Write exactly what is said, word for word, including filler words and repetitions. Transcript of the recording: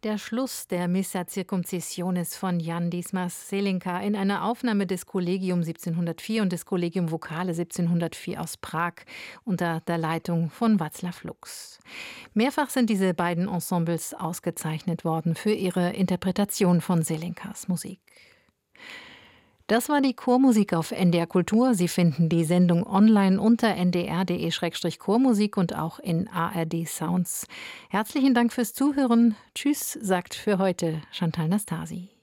Der Schluss der Missa Circumcisionis von Jan Dismas Selinka in einer Aufnahme des Kollegium siebzehnhundertvier und des Collegium Vocale siebzehnhundertvier aus Prag unter der Leitung von Václav Lux. Mehrfach sind diese beiden Ensembles ausgezeichnet worden für ihre Interpretation von Selinkas Musik. Das war die Chormusik auf N D R Kultur. Sie finden die Sendung online unter n d r punkt d e slash chormusik und auch in A R D Sounds. Herzlichen Dank fürs Zuhören. Tschüss, sagt für heute Chantal Nastasi.